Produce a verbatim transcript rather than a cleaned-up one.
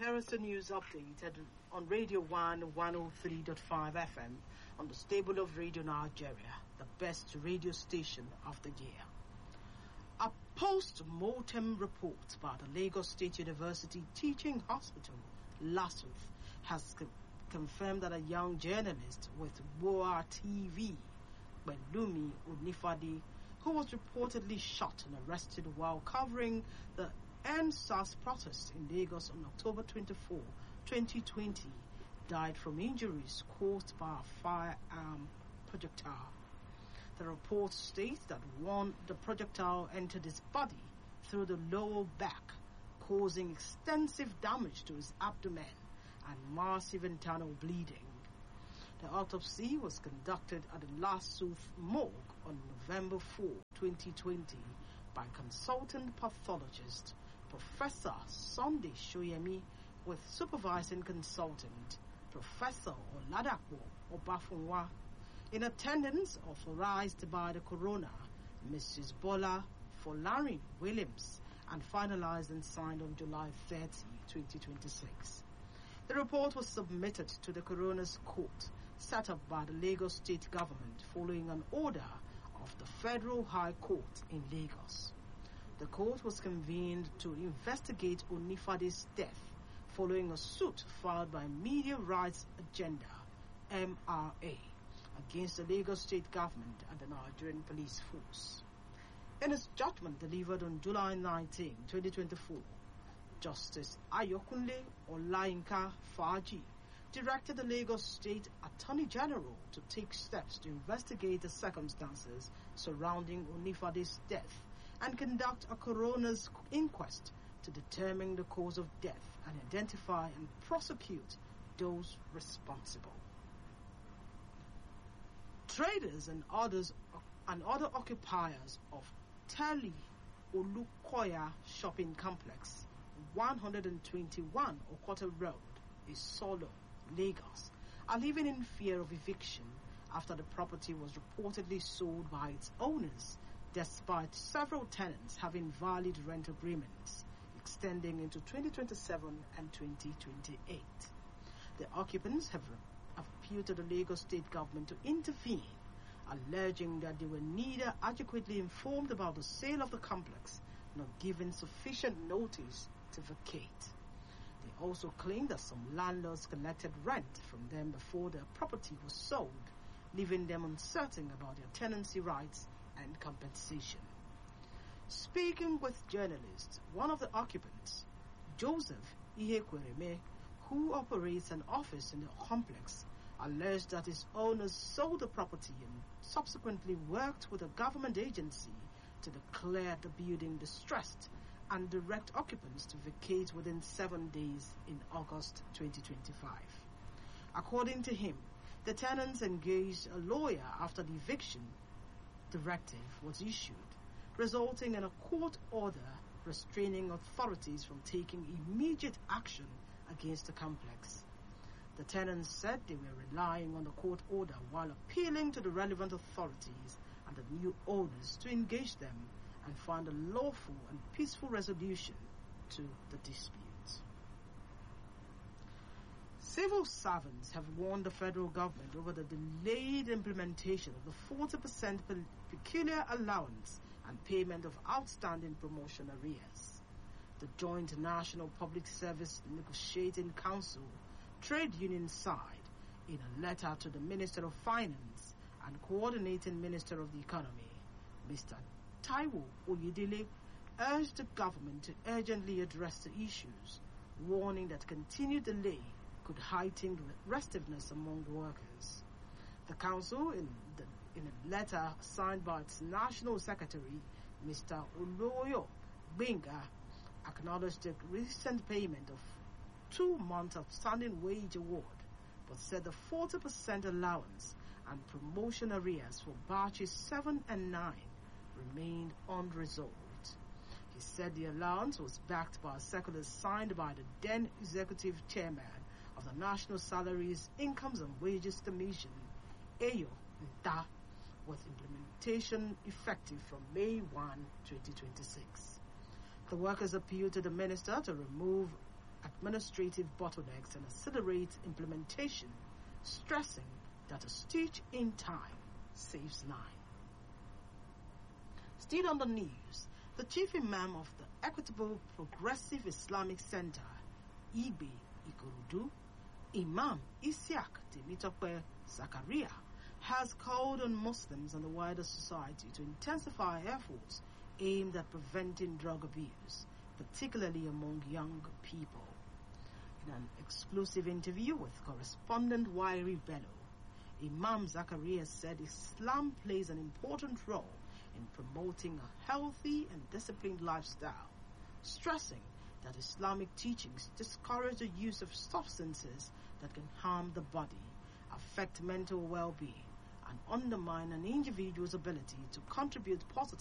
Here is the news update at, on Radio one one oh three point five F M on the stable of Radio Nigeria, the best radio station of the year. A post-mortem report by the Lagos State University Teaching Hospital, LASUTH, has co- confirmed that a young journalist with Boa T V, Belumi Unifade, who was reportedly shot and arrested while covering the End SARS protest in Lagos on October twenty-fourth, twenty twenty, died from injuries caused by a firearm projectile. The report states that one, the projectile entered his body through the lower back, causing extensive damage to his abdomen and massive internal bleeding. The autopsy was conducted at the LASUTH morgue on November fourth, twenty twenty by consultant pathologist Professor Sunday Shoyemi with supervising consultant Professor Oladapo Obafunwa. In attendance, authorized by the coroner, Missus Bola Folarin Williams, and finalized and signed on July thirtieth, twenty twenty-six. The report was submitted to the coroner's court set up by the Lagos State government following an order of the Federal High Court in Lagos. The court was convened to investigate Onifade's death following a suit filed by Media Rights Agenda, M R A, against the Lagos State government and the Nigerian Police Force. In his judgment delivered on July nineteenth, twenty twenty-four, Justice Ayokunle Olayinka Faji directed the Lagos State Attorney General to take steps to investigate the circumstances surrounding Onifade's death and conduct a coroner's inquest to determine the cause of death and identify and prosecute those responsible. Traders and others and other occupiers of Tali Olukoya Shopping Complex, one twenty-one Okota Road, Isolo, Lagos, are living in fear of eviction after the property was reportedly sold by its owners, despite several tenants having valid rent agreements extending into twenty twenty-seven and twenty twenty-eight. The occupants have, have appealed to the Lagos State government to intervene, alleging that they were neither adequately informed about the sale of the complex nor given sufficient notice to vacate. They also claim that some landlords collected rent from them before their property was sold, leaving them uncertain about their tenancy rights and compensation. Speaking with journalists, one of the occupants, Joseph Ihekwereme, who operates an office in the complex, alleged that his owners sold the property and subsequently worked with a government agency to declare the building distressed and direct occupants to vacate within seven days in August twenty twenty-five. According to him, the tenants engaged a lawyer after the eviction directive was issued, resulting in a court order restraining authorities from taking immediate action against the complex. The tenants said they were relying on the court order while appealing to the relevant authorities and the new owners to engage them and find a lawful and peaceful resolution to the dispute. Civil servants have warned the federal government over the delayed implementation of the forty percent pe- peculiar allowance and payment of outstanding promotion arrears. The Joint National Public Service Negotiating Council, Trade Union side, in a letter to the Minister of Finance and Coordinating Minister of the Economy, Mister Taiwo Oyedele, urged the government to urgently address the issues, warning that continued delay could heighten restiveness among workers. The council, in, the, in a letter signed by its National Secretary, Mister Oloyo Benga, acknowledged the recent payment of two months outstanding wage award, but said the forty percent allowance and promotion arrears for batches seven and nine remained unresolved. He said the allowance was backed by a circular signed by the then executive chairman of the National Salaries, Incomes and Wages Commission, Ayo Nta, with implementation effective from May first, twenty twenty-six. The workers appealed to the minister to remove administrative bottlenecks and accelerate implementation, stressing that a stitch in time saves nine. Still on the news, the chief imam of the Equitable Progressive Islamic Center, I B E Ikorodu, Imam Isiaq Temitope Zakaria, has called on Muslims and the wider society to intensify efforts aimed at preventing drug abuse, particularly among young people. In an exclusive interview with correspondent Wairi Bello, Imam Zakaria said Islam plays an important role in promoting a healthy and disciplined lifestyle, stressing that Islamic teachings discourage the use of substances that can harm the body, affect mental well-being, and undermine an individual's ability to contribute positively